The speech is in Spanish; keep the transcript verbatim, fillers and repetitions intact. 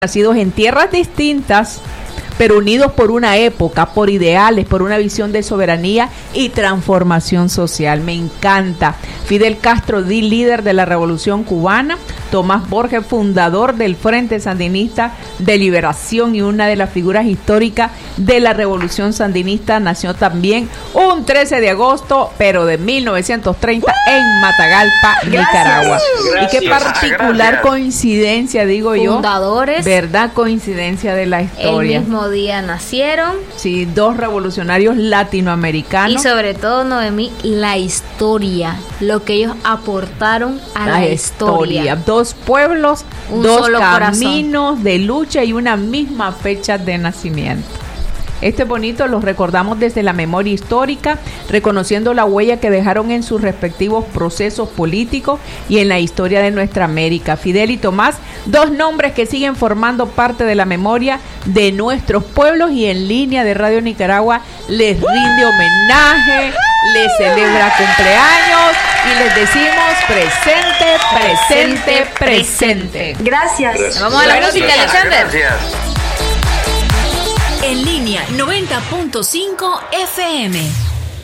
nacidos en tierras distintas, pero unidos por una época, por ideales, por una visión de soberanía y transformación social. Me encanta. Fidel Castro, líder de la Revolución Cubana, Tomás Borges, fundador del Frente Sandinista de Liberación y una de las figuras históricas de la Revolución Sandinista, nació también un trece de agosto, pero de mil novecientos treinta en Matagalpa, gracias, Nicaragua. Gracias, y qué particular gracias. Coincidencia, digo yo. Fundadores. ¿Verdad? Coincidencia de la historia. El mismo día nacieron. Sí, dos revolucionarios latinoamericanos. Y sobre todo, Noemí, la historia, lo que ellos aportaron a la, la historia. historia. Dos pueblos, un dos caminos corazón. De lucha y una misma fecha de nacimiento. Este bonito los recordamos desde la memoria histórica, reconociendo la huella que dejaron en sus respectivos procesos políticos y en la historia de nuestra América. Fidel y Tomás, dos nombres que siguen formando parte de la memoria de nuestros pueblos, y en línea de Radio Nicaragua les rinde homenaje, les celebra cumpleaños y les decimos presente, presente, presente. Gracias. Gracias. Vamos a la música, Alexander. Gracias. En línea noventa punto cinco F M.